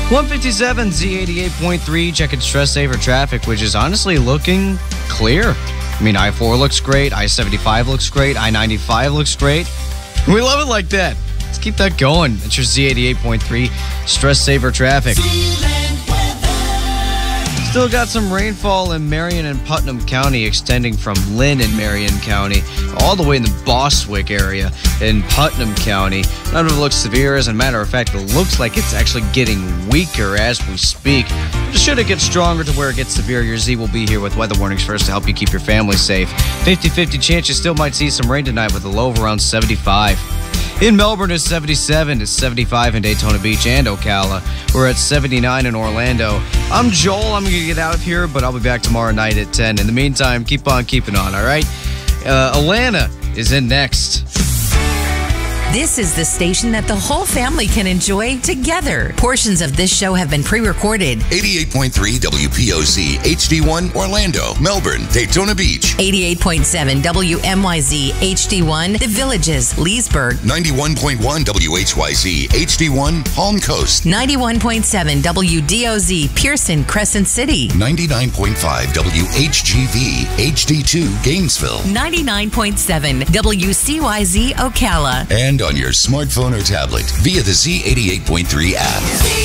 157 Z88.3, checking stress saver traffic, which is honestly looking clear. I mean, I-4 looks great, I-75 looks great, I-95 looks great. We love it like that. Let's keep that going. That's your Z88.3 stress saver traffic. Still got some rainfall in Marion and Putnam County, extending from Lynn in Marion County all the way in the Bostwick area in Putnam County. None of it looks severe. As a matter of fact, it looks like it's actually getting weaker as we speak. Should it get stronger to where it gets severe, your Z will be here with weather warnings first to help you keep your family safe. 50-50 chance you still might see some rain tonight with a low of around 75. In Melbourne, it's 77. It's 75 in Daytona Beach and Ocala. We're at 79 in Orlando. I'm Joel. I'm going to get out of here, but I'll be back tomorrow night at 10. In the meantime, keep on keeping on, all right? Alana is in next. This is the station that the whole family can enjoy together. Portions of this show have been pre-recorded. 88.3 WPOZ HD1 Orlando, Melbourne, Daytona Beach. 88.7 WMYZ HD1 The Villages, Leesburg. 91.1 WHYZ HD1 Palm Coast. 91.7 WDOZ Pearson, Crescent City. 99.5 WHGV HD2 Gainesville. 99.7 WCYZ Ocala. And on your smartphone or tablet via the Z88.3 app.